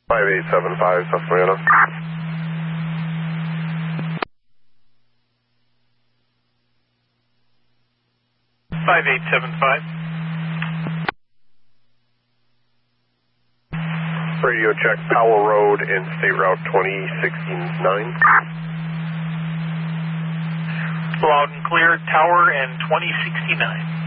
5875 Susquehanna. 5875. Radio check Powell Road and State Route 2069. Loud and clear, Tower and 2069.